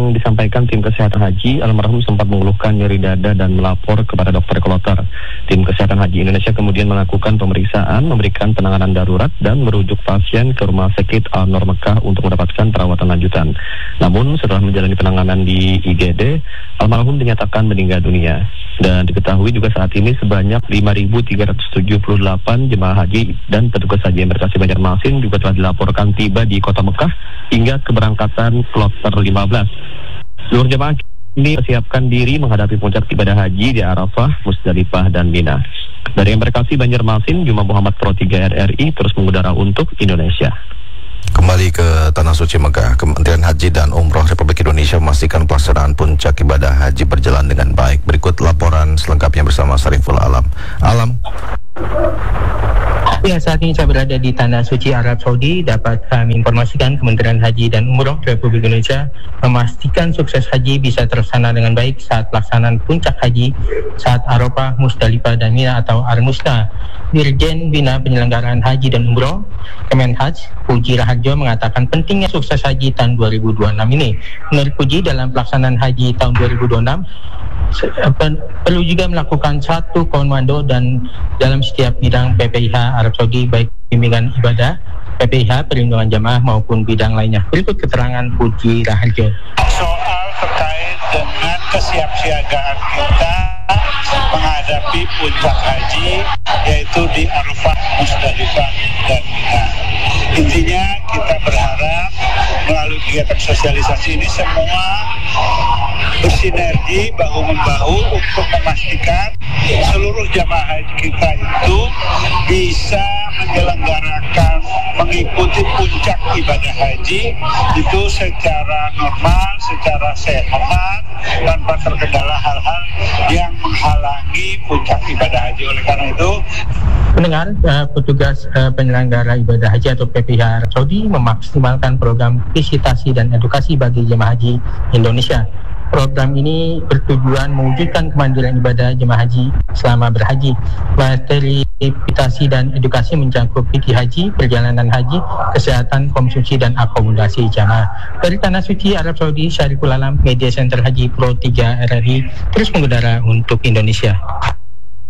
yang disampaikan tim kesehatan haji, almarhum sempat mengeluhkan nyeri dada dan melapor kepada dokter kloter. Tim kesehatan haji Indonesia kemudian melakukan pemeriksaan, memberikan penanganan darurat dan merujuk pasien ke Rumah Sakit Al-Nur Mekah untuk mendapatkan perawatan lanjutan. Namun setelah menjalani penanganan di IGD, almarhum dinyatakan meninggal dunia. Dan diketahui juga saat ini sebanyak 5.378 jemaah haji dan petugas haji embarkasi Banjarmasin juga telah dilaporkan tiba di Kota Mekah hingga keberangkatan kloter 15. Seluruh jemaah ini persiapkan diri menghadapi puncak ibadah haji di Arafah, Musdalifah, dan Mina. Dari embarkasi Banjarmasin, Juma Muhammad Pro 3 RRI terus mengudara untuk Indonesia. Kembali ke Tanah Suci Mekah, Kementerian Haji dan Umroh Republik Indonesia memastikan pelaksanaan puncak ibadah haji berjalan dengan baik. Berikut laporan selengkapnya bersama Sariful Alam. Ya, saat ini saya berada di Tanah Suci Arab Saudi. Dapat kami informasikan Kementerian Haji dan Umroh Republik Indonesia memastikan sukses haji bisa terlaksana dengan baik saat pelaksanaan puncak haji saat Arafah, Musdalifah, dan Mina atau Ar-Musna. Dirjen Bina Penyelenggaraan Haji dan Umroh Kemenhaj, Puji Raharjo, mengatakan pentingnya sukses haji tahun 2026 ini. Menurut Puji, dalam pelaksanaan haji tahun 2026 perlu juga melakukan satu komando dan dalam setiap bidang PPIH Arab Saudi, baik bimbingan ibadah, PPIH, perlindungan jamaah maupun bidang lainnya. Berikut keterangan Puji Raharjo. Soal terkait dengan kesiapsiagaan kita menghadapi puncak haji, yaitu di Arafah, Musdalifah, dan Mina. Intinya kita berharap melalui kegiatan sosialisasi ini semua bersinergi bahu-membahu untuk memastikan seluruh jamaah haji kita itu bisa menyelenggarakan, mengikuti puncak ibadah haji itu secara normal, secara sehat, tanpa terkendala hal-hal yang menghalangi puncak ibadah haji. Oleh karena itu, pendengar, petugas penyelenggara ibadah haji atau PPIH Arab Saudi memaksimalkan program visitasi dan edukasi bagi jemaah haji Indonesia. Program ini bertujuan mewujudkan kemandirian ibadah jemaah haji selama berhaji. Materi visitasi dan edukasi mencakup fikih haji, perjalanan haji, kesehatan, konsumsi, dan akomodasi jamaah. Dari Tanah Suci Arab Saudi, Syariful Alam, Media Center Haji Pro 3 RRI, terus mengudara untuk Indonesia.